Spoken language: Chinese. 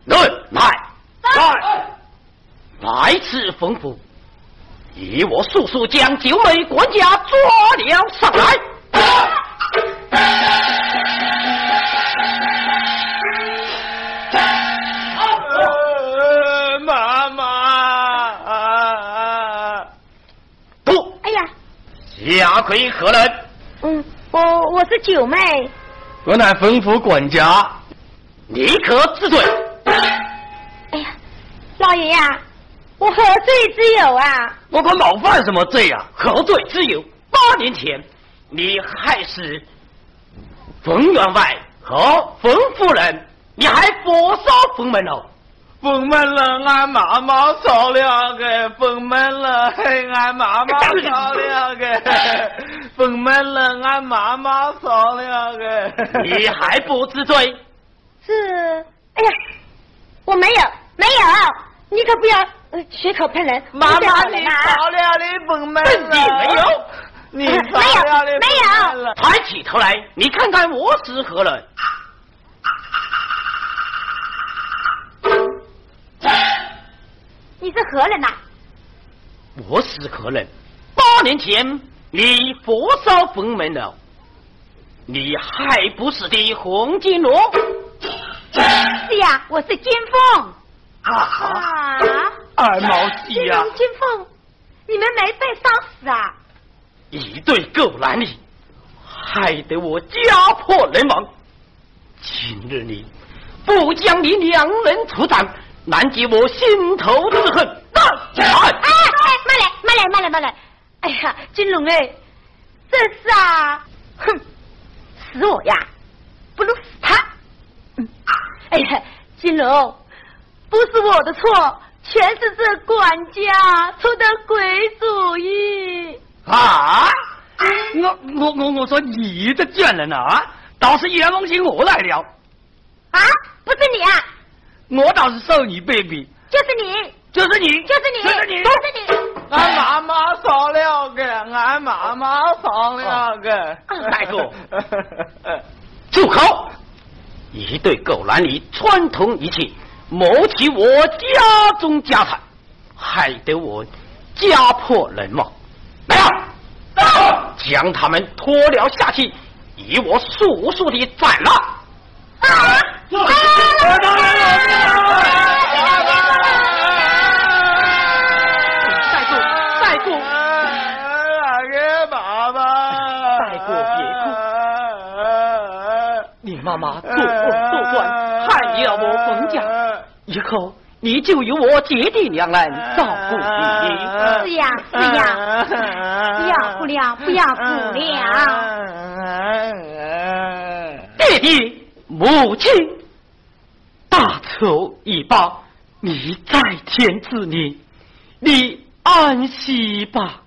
来此吩咐，以我速速将九妹管家抓了上来。 妈妈， 不， 哎呀， 下跪何人？ 我是九妹。 我乃吩咐管家， 你可治罪。 哎呀，老爷呀，我何罪之有啊？ 我可冒犯什么罪啊？何罪之有？8年前，你害死冯员外和冯夫人，你还火烧冯门楼。 冯门了，俺妈妈烧了个冯门了，俺妈妈烧了个冯门了，俺妈妈烧了个。 你还不知罪？ 是，哎呀，我没有，你可不要血口喷人。 妈妈，你烧了的冯门了？ 你没有， 你烧了的没有。 抬起头来，你看看我是何人？ 你是何人呐？ 我是何人？8年前你火烧冯门楼，你害不死的洪金龙。 是呀，我是金凤。 二毛鸡呀！ 金凤，你们没被烧死啊？ 一对狗男女，害得我家破人亡。今日你不将你2人处斩，难解我心头之恨。 慢来！哎呀，金龙哎，这是啊，哼，死我呀，不如死他。哎呀，金龙，不是我的错，全是这管家出的鬼主意。 啊！我说你这贱人啊，倒是阎王星我来了。 啊，不是你啊！ 我倒是受你卑鄙。 就是你。 俺妈妈烧了个，俺妈妈烧了个。 大哥，住口！一对狗男女串通一气，谋取我家中家产，害得我家破人亡。来啊！将他们拖了下去，以我速速的斩了。妈妈作恶多端，害了我冯家，以后你就由我姐弟2人照顾你。 是呀，不要不了。 弟弟，母亲，大仇已报，你在天之灵，你安息吧。